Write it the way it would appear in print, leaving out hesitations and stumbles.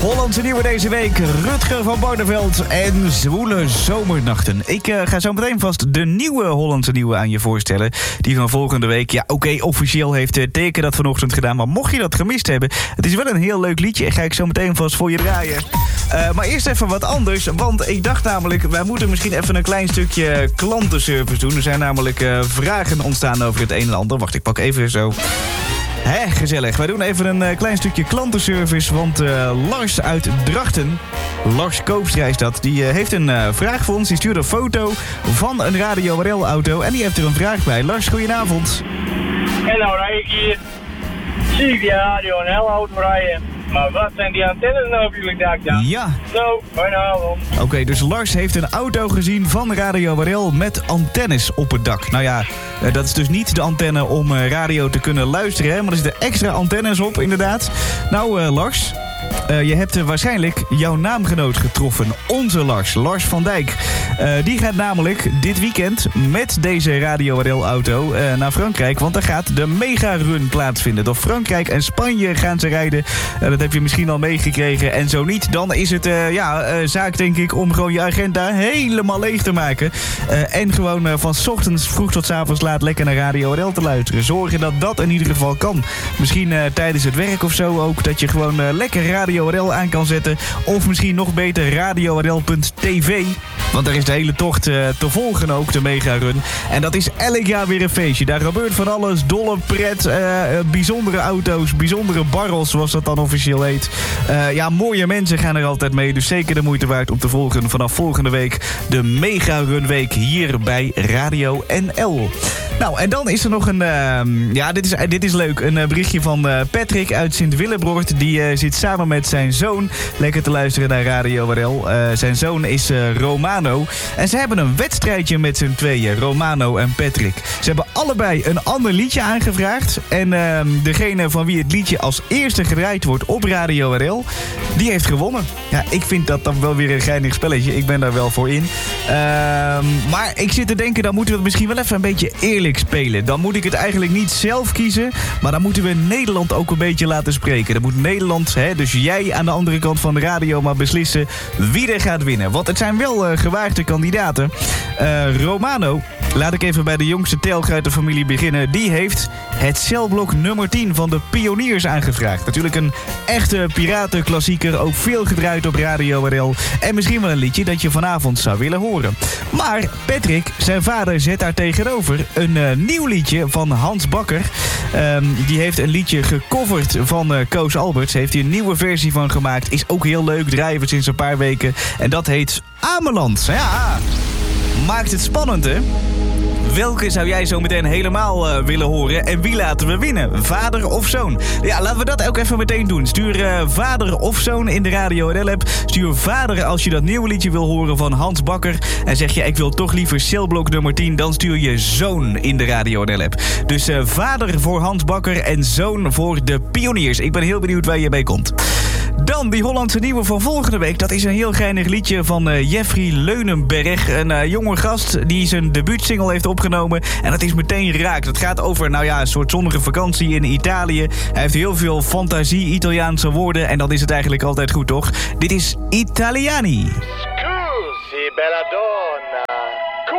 Hollandse Nieuwe deze week, Rutger van Barneveld en zwoele zomernachten. Ik ga zo meteen vast de nieuwe Hollandse Nieuwe aan je voorstellen. Die van volgende week, ja oké, officieel heeft Teken dat vanochtend gedaan. Maar mocht je dat gemist hebben, het is wel een heel leuk liedje. En ga ik zo meteen vast voor je draaien. Maar eerst even wat anders, want ik dacht namelijk, wij moeten misschien even een klein stukje klantenservice doen. Er zijn namelijk vragen ontstaan over het een en ander. Wacht, ik pak even zo. Gezellig. Wij doen even een klein stukje klantenservice, want Lars uit Drachten, Lars Koopstra is dat, die heeft een vraag voor ons. Die stuurde een foto van een Radio RL-auto en die heeft er een vraag bij. Lars, goedenavond. En nou rij ik hier, zie ik die Radio RL-auto rijden. Maar wat zijn die antennes nou op jullie dak dan? Ja. Zo, goedenavond. Oké, dus Lars heeft een auto gezien van Radio RL met antennes op het dak. Nou ja, dat is dus niet de antenne om radio te kunnen luisteren, hè, maar er zitten extra antennes op, inderdaad. Nou, Lars, je hebt waarschijnlijk jouw naamgenoot getroffen. Onze Lars, Lars van Dijk. Die gaat namelijk dit weekend met deze Radio RL-auto naar Frankrijk. Want daar gaat de mega-run plaatsvinden. Door Frankrijk en Spanje gaan ze rijden. Dat heb je misschien al meegekregen. En zo niet, dan is het zaak denk ik om gewoon je agenda helemaal leeg te maken. En gewoon van 's ochtends vroeg tot 's avonds laat lekker naar Radio RL te luisteren. Zorgen dat dat in ieder geval kan. Misschien tijdens het werk of zo ook. Dat je gewoon lekker Radio RL aan kan zetten. Of misschien nog beter radiorl.tv. Want daar is de hele tocht te volgen ook, de mega-run. En dat is elk jaar weer een feestje. Daar gebeurt van alles. Dolle pret, bijzondere auto's, bijzondere barrels, zoals dat dan officieel heet. Mooie mensen gaan er altijd mee. Dus zeker de moeite waard om te volgen vanaf volgende week. De mega-run week hier bij Radio NL. Nou, en dan is er nog een... dit is leuk. Een berichtje van Patrick uit Sint-Willebroord. Die zit samen met zijn zoon lekker te luisteren naar Radio RL. Zijn zoon is Romano. En ze hebben een wedstrijdje met z'n tweeën, Romano en Patrick. Ze hebben allebei een ander liedje aangevraagd. En degene van wie het liedje als eerste gedraaid wordt op Radio RL, die heeft gewonnen. Ja, ik vind dat dan wel weer een geinig spelletje. Ik ben daar wel voor in. Maar ik zit te denken, dan moeten we het misschien wel even een beetje eerlijk spelen. Dan moet ik het eigenlijk niet zelf kiezen, maar dan moeten we Nederland ook een beetje laten spreken. Dan moet Nederland, dus jij aan de andere kant van de radio, maar beslissen wie er gaat winnen. Want het zijn wel gewaagde kandidaten. Romano, laat ik even bij de jongste telg uit de familie beginnen. Die heeft het celblok nummer 10 van de Pioniers aangevraagd. Natuurlijk een echte piratenklassieker, ook veel gedraaid op Radio RL. En misschien wel een liedje dat je vanavond zou willen horen. Maar Patrick, zijn vader, zet daar tegenover een nieuw liedje van Hans Bakker. Die heeft een liedje gecoverd van Koos Alberts. Heeft hij een nieuwe versie van gemaakt. Is ook heel leuk, draaien we sinds een paar weken. En dat heet Ameland. Ja, maakt het spannend, hè? Welke zou jij zo meteen helemaal willen horen? En wie laten we winnen? Vader of zoon? Ja, laten we dat ook even meteen doen. Stuur vader of zoon in de Radio RL-app. Stuur vader als je dat nieuwe liedje wil horen van Hans Bakker. En zeg je, ik wil toch liever celblok nummer 10. Dan stuur je zoon in de Radio RL-app. Dus vader voor Hans Bakker en zoon voor de Pioniers. Ik ben heel benieuwd waar je mee komt. Dan die Hollandse Nieuwe van volgende week. Dat is een heel geinig liedje van Jeffrey Leunenberg. Een jonge gast die zijn debuutsingle heeft opgenomen. En dat is meteen raak. Dat gaat over een soort zonnige vakantie in Italië. Hij heeft heel veel fantasie, Italiaanse woorden. En dan is het eigenlijk altijd goed, toch? Dit is Italiani. Scusi, bella donna.